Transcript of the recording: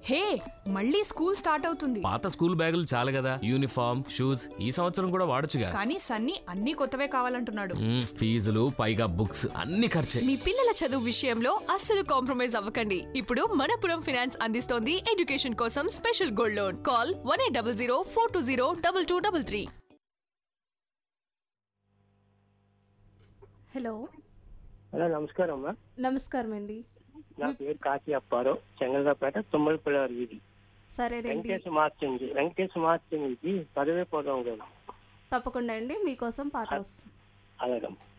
హే, మళ్ళీ school start అవుతుంది. పాత స్కూల్ బ్యాగులు చాలు కదా, యూనిఫామ్ షూస్ ఈ సంవత్సరం కూడా వాడొచ్చుగా. కానీ సన్నీ అన్ని కొత్తవే కావాలంటున్నాడు. ఫీజులు పైగా బుక్స్ అన్ని ఖర్చే. మీ పిల్లల చదువు విషయంలో అస్సలు కాంప్రమైజ్ అవ్వకండి. ఇప్పుడు మనపురం ఫైనాన్స్ అందిస్తోంది ఎడ్యుకేషన్ కోసం special gold loan. Call 1800 420 2233. Hello hello, నమస్కారం అమ్మా. నమస్కారం అండి. నా పేరు కాశీ అప్పారావు, చెంగల్రాపేట, తుమ్మలపల్లి వీధి. సరేనండి, వెంకటేశ్ మార్చింది పదవే పోదాం కదా. తప్పకుండా అండి, మీకోసం పాట వస్తుంది. అలాగమ్మా.